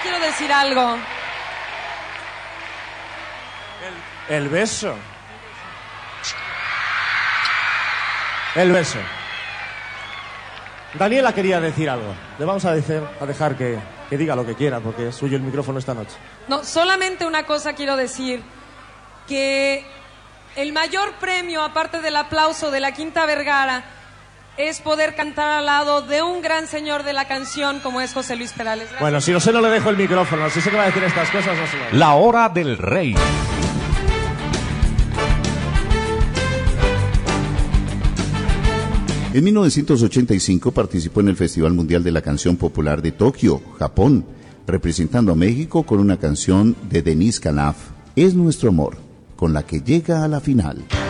quiero decir algo. El beso. El beso. Daniela quería decir algo. Le vamos a dejar que diga lo que quiera, porque es suyo el micrófono esta noche. No, solamente una cosa quiero decir, que el mayor premio, aparte del aplauso de la Quinta Vergara, es poder cantar al lado de un gran señor de la canción como es José Luis Perales. Gracias. Bueno, si no sé, no le dejo el micrófono. Si sé que va a decir estas cosas, no se lo dejo. La hora del rey. En 1985 participó en el Festival Mundial de la Canción Popular de Tokio, Japón, representando a México con una canción de Denise Calaf, Es Nuestro Amor, con la que llega a la final.